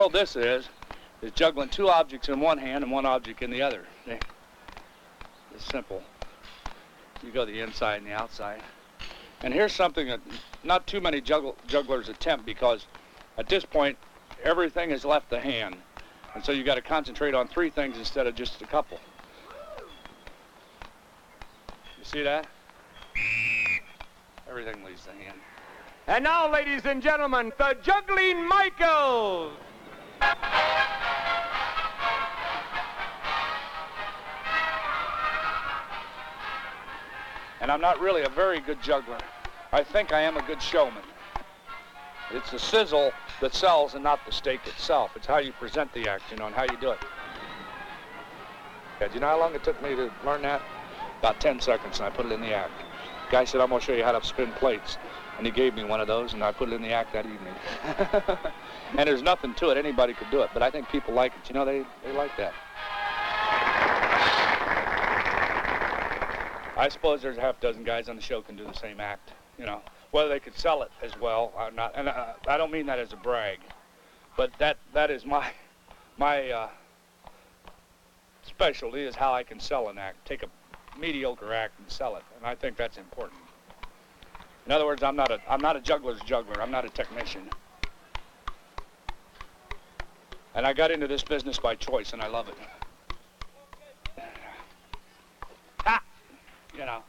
All this is juggling two objects in one hand and one object in the other. See? It's simple. You go the inside and the outside. And here's something that not too many jugglers attempt, because at this point, everything has left the hand. And so you got to concentrate on three things instead of just a couple. You see that? Everything leaves the hand. And now, ladies and gentlemen, the Juggling Michaels. And I'm not really a very good juggler. I think I am a good showman. It's the sizzle that sells and not the steak itself. It's how you present the act, you know, and how you do it. Yeah, do you know how long it took me to learn that? About 10 seconds, and I put it in the act. The guy said, I'm going to show you how to spin plates. And he gave me one of those, and I put it in the act that evening. And there's nothing to it. Anybody could do it, but I think people like it. You know, they like that. I suppose there's a half dozen guys on the show can do the same act, you know. Whether they could sell it as well or not, and I don't mean that as a brag, but that is my specialty, is how I can sell an act. Take a mediocre act and sell it, and I think that's important. In other words, I'm not a juggler's juggler. I'm not a technician. And I got into this business by choice, and I love it. Ha! You know.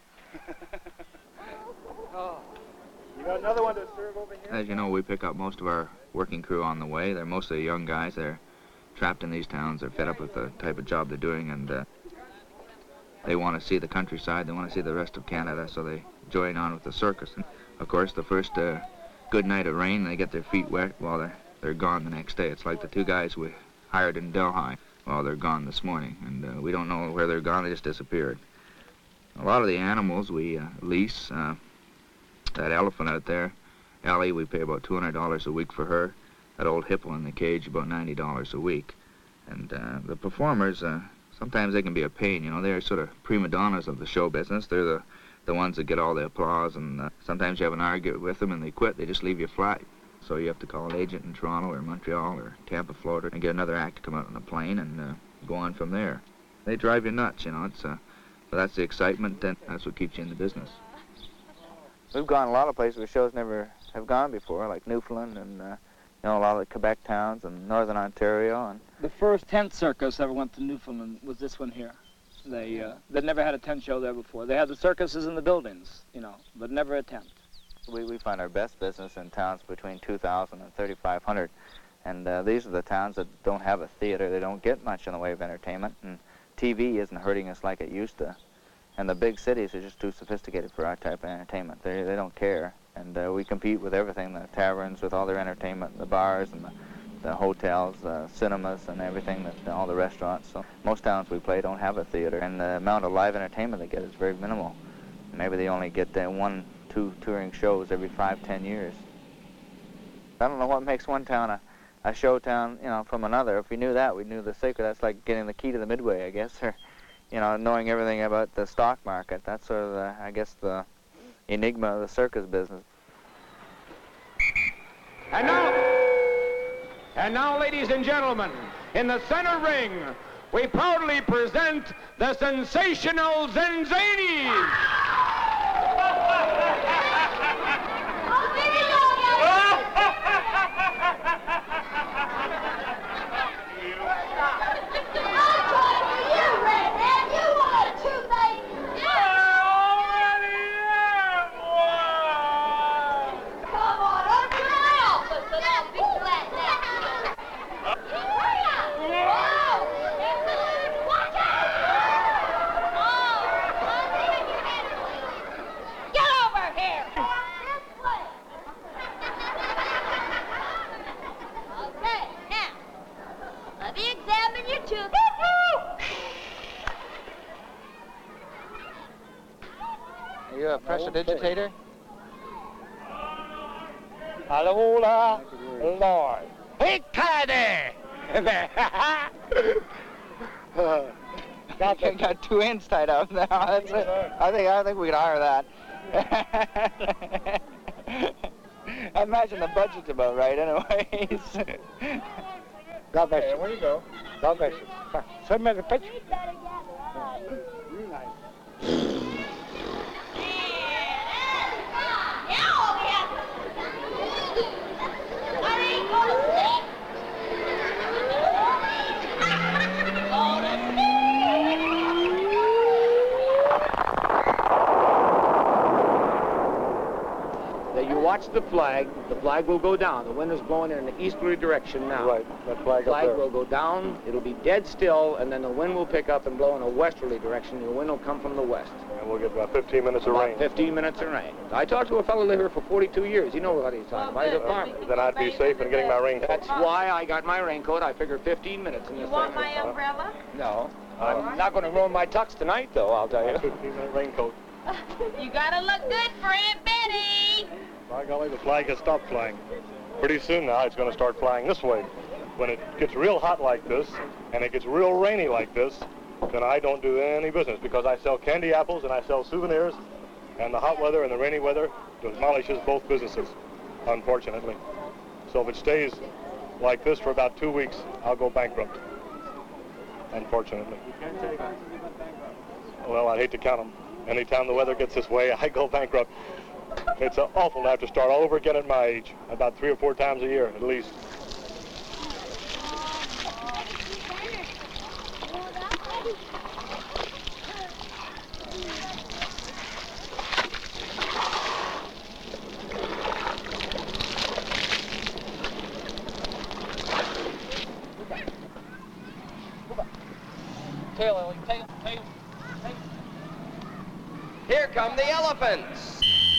Oh. You got another one to serve over here? As you know, we pick up most of our working crew on the way. They're mostly young guys. They're trapped in these towns. They're fed up with the type of job they're doing, and they want to see the countryside. They want to see the rest of Canada, so they join on with the circus. And of course, the first good night of rain, they get their feet wet while they're gone the next day. It's like the two guys we hired in Delhi. Well, they're gone this morning, and we don't know where they're gone. They just disappeared. A lot of the animals we lease. That elephant out there, Ellie, we pay about $200 a week for her. That old hippo in the cage, about $90 a week. And the performers, sometimes they can be a pain, you know. They're sort of prima donnas of the show business. They're the ones that get all the applause, and sometimes you have an argument with them and they quit. They just leave you flat. So you have to call an agent in Toronto or Montreal or Tampa, Florida, and get another act to come out on a plane and go on from there. They drive you nuts, you know. But that's the excitement, and that's what keeps you in the business. We've gone a lot of places where shows never have gone before, like Newfoundland and you know, a lot of the Quebec towns and Northern Ontario. And the first tent circus ever went to Newfoundland was this one here. They never had a tent show there before. They had the circuses in the buildings, you know, but never a tent. We find our best business in towns between 2,000 and 3,500, and these are the towns that don't have a theater. They don't get much in the way of entertainment, and TV isn't hurting us like it used to. And the big cities are just too sophisticated for our type of entertainment. They don't care. And we compete with everything, the taverns with all their entertainment, the bars and the hotels, cinemas and everything, all the restaurants. So most towns we play don't have a theater. And the amount of live entertainment they get is very minimal. Maybe they only get 1, 2 touring shows every 5, 10 years. I don't know what makes one town a show town, you know, from another. If we knew that, we knew the secret. That's like getting the key to the Midway, I guess, or you know, knowing everything about the stock market. That's sort of, I guess, the enigma of the circus business. And now, ladies and gentlemen, in the center ring, we proudly present the sensational Zenzanis. Are you a prestidigitator? Hallelujah, Lord. Hey, Caddy! I got 2 ends tied up now. That's it. I think we could hire that. I imagine the budget's about right, anyways. God bless you. Where you go? God bless you. Send me the picture. You watch the flag will go down. The wind is blowing in an easterly direction now. Right, that flag The up flag there. will go down, it'll be dead still, and then the wind will pick up and blow in a westerly direction. The wind will come from the west. And we'll get about 15 minutes of About rain. 15 minutes of rain. I talked to a fellow lived here for 42 years. He knows what he's talking about. He's a farmer. Then I'd be safe in getting my raincoat. That's why I got my raincoat. I figured 15 minutes in this You want thing. my umbrella? No. I'm not going to ruin my tux tonight, though, I'll tell you. 15-minute raincoat. You gotta look good for Aunt Betty. By golly, the flag has stopped flying. Pretty soon now, it's going to start flying this way. When it gets real hot like this, and it gets real rainy like this, then I don't do any business because I sell candy apples and I sell souvenirs, and the hot weather and the rainy weather demolishes both businesses, unfortunately. So if it stays like this for about 2 weeks, I'll go bankrupt, unfortunately. Well, I'd hate to count them. Anytime the weather gets this way, I go bankrupt. It's awful to have to start all over again at my age, about 3 or 4 times a year at least. Tail, Ellie, tail. Here come the elephants.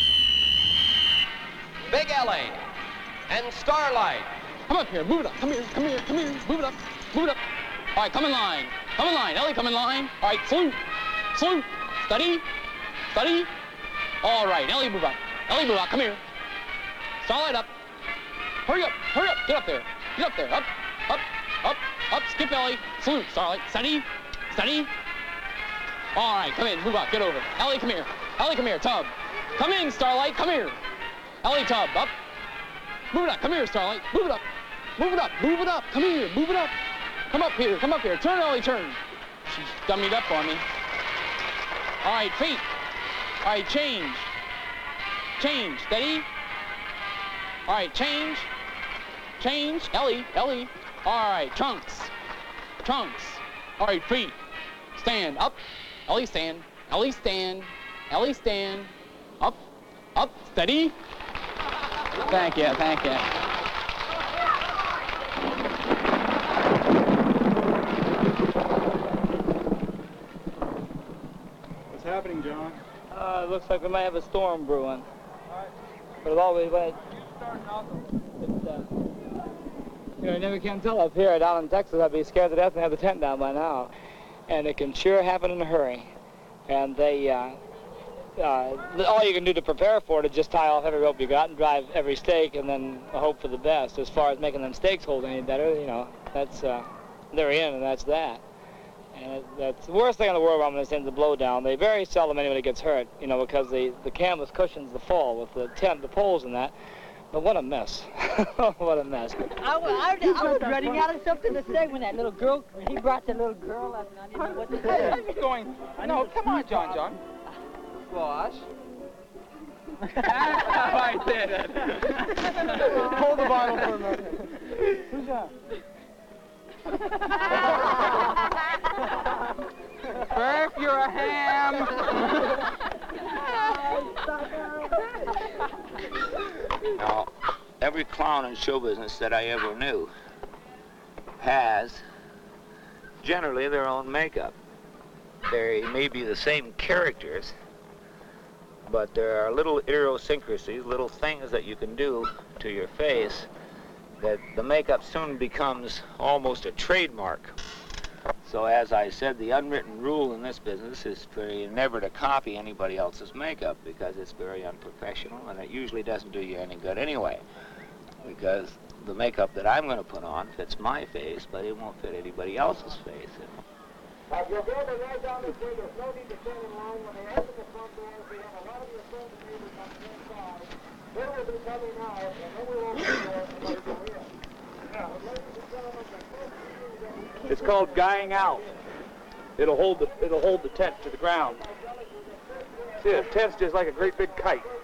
Big Ellie and Starlight. Come up here, move it up. Come here, move it up, move it up. All right, come in line, Ellie, come in line. All right, salute, steady. All right, Ellie, move up, come here. Starlight up. Hurry up, get up there, up, skip Ellie, salute, Starlight, steady. All right, come in, move up, get over. Ellie, come here, Tub. Come in, Starlight, come here. Ellie, Tub, up. Move it up, come here, Starlight, move it up, come here, move it up. Come up here, turn, Ellie, turn. She's dummied up on me. All right, feet. All right, change, steady. All right, change, Ellie. All right, trunks. All right, feet. Stand, up, Ellie, stand. Up, steady. Thank you. What's happening, John? It looks like we might have a storm brewing. But it always went. You never can tell up here. Down in Texas, I'd be scared to death and have the tent down by now. And it can sure happen in a hurry. And they, all you can do to prepare for it is just tie off every rope you got and drive every stake and then hope for the best. As far as making them stakes hold any better, that's, they're in and that's that. And that's the worst thing in the world around when they send the blowdown. They very seldom anybody gets hurt, because the canvas cushions the fall with the tent, the poles and that. But what a mess. What a mess. I was running out of something to say when that little girl, when he brought the little girl up and I didn't know what to say. I was going, no, come on, John. Squash. I did it. Hold the bottle for a minute. Who's that? Burp, you're a ham. Now, every clown in show business that I ever knew has generally their own makeup. They may be the same characters, but there are little idiosyncrasies, little things that you can do to your face that the makeup soon becomes almost a trademark. So as I said, the unwritten rule in this business is for you never to copy anybody else's makeup because it's very unprofessional and it usually doesn't do you any good anyway. Because the makeup that I'm going to put on fits my face, but it won't fit anybody else's face. If you're building right down this way, there's no need to stand in line. When they open the front doors, we have a lot of your friends and neighbors on the inside. They will be coming out, and then we will open the door and let you in. Now, ladies and gentlemen, the It's called guying out. It'll hold the tent to the ground. See, the tent's just like a great big kite.